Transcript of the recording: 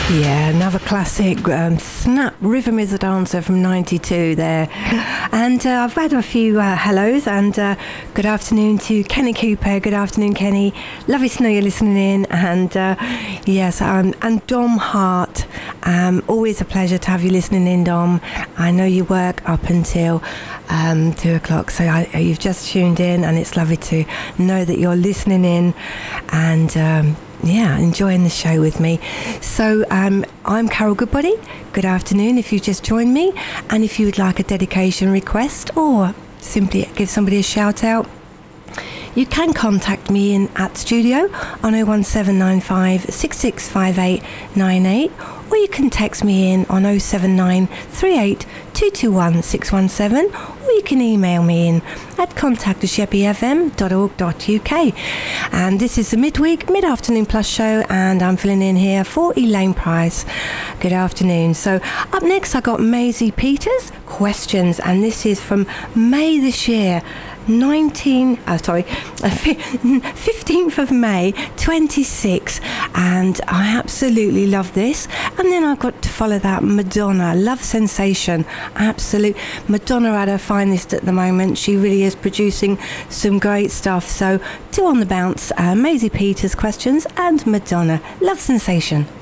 Yeah, another classic. Snap Rhythm is a Dancer from 92 there. And I've had a few hellos, and good afternoon to Kenny Cooper. Good afternoon, Kenny. Lovely to know you're listening in. And yes, and Dom Hart. Always a pleasure to have you listening in, Dom. I know you work up until 2 o'clock, so you've just tuned in, and it's lovely to know that you're listening in and enjoying the show with me. So I'm Carol Goodbody. Good afternoon if you just joined me, and if you would like a dedication request or simply give somebody a shout out, you can contact me in at studio on 01795 665898, or you can text me in on 07938 221 617, or you can email me in at contact@sheppeyfm.org.uk. And this is the mid-afternoon plus show, and I'm filling in here for Elaine Price. Good afternoon. So up next I got Maisie Peters, Questions, and this is from May this year. 15th of May 26, and I absolutely love this. And then I've got to follow that Madonna, Love Sensation. Absolute Madonna at her finest at the moment. She really is producing some great stuff. So two on the bounce, Maisie Peters, Questions, and Madonna, Love Sensation.